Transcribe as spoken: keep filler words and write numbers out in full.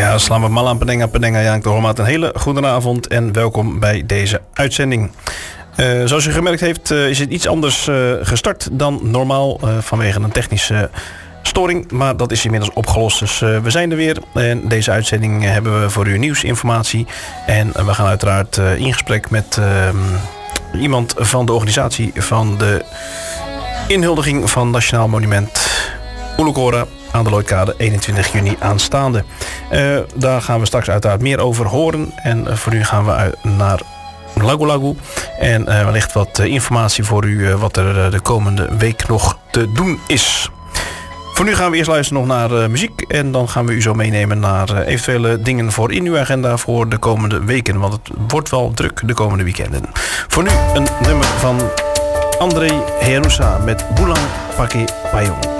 Ja, Selamat Malam, Pendenga, Pendenga, Jank de Hormaat. Een hele goede avond en welkom bij deze uitzending. Uh, zoals u gemerkt heeft uh, is het iets anders uh, gestart dan normaal uh, vanwege een technische storing. Maar dat is inmiddels opgelost, dus uh, we zijn er weer. En deze uitzending uh, hebben we voor u nieuwsinformatie. En uh, we gaan uiteraard uh, in gesprek met uh, iemand van de organisatie van de inhuldiging van Nationaal Monument Oelukora aan de Lloydkade, eenentwintig juni aanstaande. Uh, daar gaan we straks uiteraard meer over horen. En uh, voor nu gaan we uit naar Lagu Lagu. En uh, wellicht wat uh, informatie voor u uh, wat er uh, de komende week nog te doen is. Voor nu gaan we eerst luisteren nog naar uh, muziek. En dan gaan we u zo meenemen naar uh, eventuele dingen voor in uw agenda voor de komende weken. Want het wordt wel druk de komende weekenden. Voor nu een nummer van André Heroussa met Bulang Pake Payung.